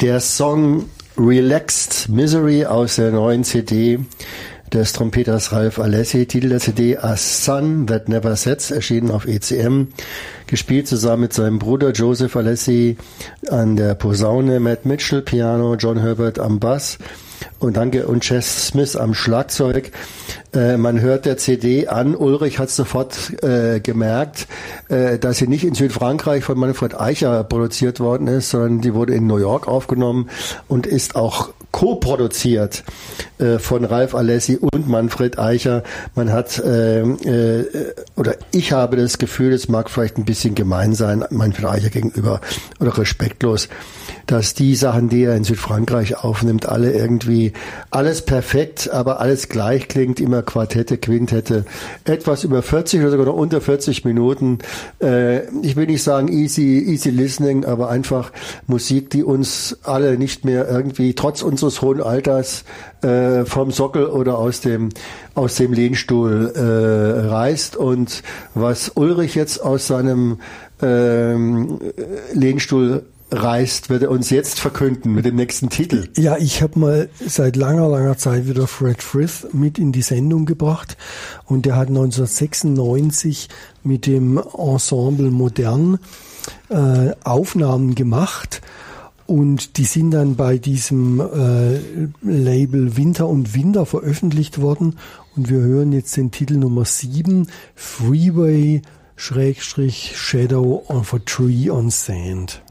Der Song Relaxed Misery aus der neuen CD des Trompeters Ralph Alessi, Titel der CD A Sun That Never Sets, erschienen auf ECM, gespielt zusammen mit seinem Bruder Joseph Alessi an der Posaune, Matt Mitchell Piano, John Herbert am Bass und Chess Smith am Schlagzeug. Man hört der CD an, Ulrich hat sofort gemerkt, dass sie nicht in Südfrankreich von Manfred Eicher produziert worden ist, sondern die wurde in New York aufgenommen und ist auch co-produziert von Ralph Alessi und Manfred Eicher. Man hat, oder ich habe das Gefühl, es mag vielleicht ein bisschen gemein sein, Manfred Eicher gegenüber oder respektlos, dass die Sachen, die er in Südfrankreich aufnimmt, alle irgendwie, alles perfekt, aber alles gleich klingt, immer Quartette, Quintette, etwas über 40 oder sogar noch unter 40 Minuten. Ich will nicht sagen easy listening, aber einfach Musik, die uns alle nicht mehr irgendwie, trotz unseres hohen Alters, vom Sockel oder aus dem Lehnstuhl reißt. Und was Ulrich jetzt aus seinem Lehnstuhl reißt, wird er uns jetzt verkünden mit dem nächsten Titel. Ja, ich habe mal seit langer Zeit wieder Fred Frith mit in die Sendung gebracht und der hat 1996 mit dem Ensemble Modern Aufnahmen gemacht und die sind dann bei diesem Label Winter und Winter veröffentlicht worden und wir hören jetzt den Titel Nummer 7, Freeway / Shadow of a Tree on Sand.